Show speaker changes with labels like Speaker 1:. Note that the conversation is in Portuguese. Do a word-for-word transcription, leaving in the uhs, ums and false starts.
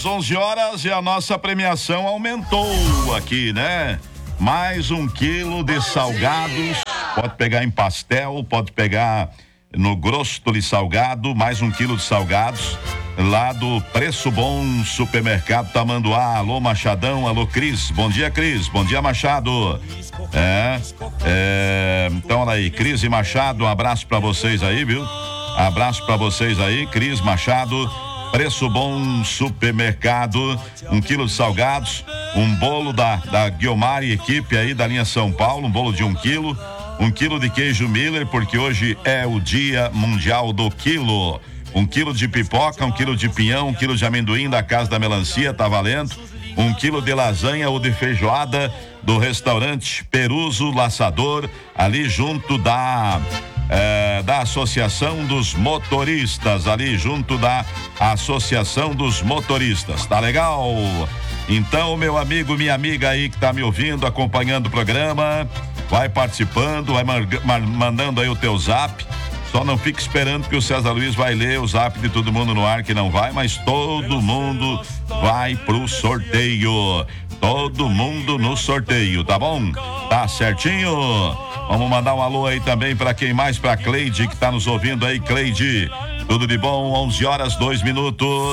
Speaker 1: das onze horas e a nossa premiação aumentou aqui, né? Mais um quilo de salgados. Pode pegar em pastel, pode pegar no grosso de salgado, mais um quilo de salgados. Lá do Preço Bom Supermercado Tamanduá. Alô, Machadão, alô, Cris. Bom dia, Cris. Bom dia, Machado. É, é, então, olha aí, Cris e Machado, um abraço pra vocês aí, viu? Abraço pra vocês aí, Cris, Machado. Preço Bom Supermercado, um quilo de salgados, um bolo da, da Guiomar e equipe aí da linha São Paulo, um bolo de um quilo, um quilo de queijo Miller, porque hoje é o Dia Mundial do Quilo. Um quilo de pipoca, um quilo de pinhão, um quilo de amendoim da Casa da Melancia, tá valendo. Um quilo de lasanha ou de feijoada do restaurante Peruso Laçador, ali junto da é, da Associação dos Motoristas, ali junto da Associação dos Motoristas, tá legal? Então, meu amigo, minha amiga aí que tá me ouvindo, acompanhando o programa, vai participando, vai mar- mar- mandando aí o teu zap. Só não fique esperando que o César Luiz vai ler o zap de todo mundo no ar, que não vai, mas todo mundo vai pro sorteio. Todo mundo no sorteio, tá bom? Tá certinho? Vamos mandar um alô aí também pra quem mais? Pra Cleide, que tá nos ouvindo aí. Cleide, tudo de bom? onze horas, dois minutos.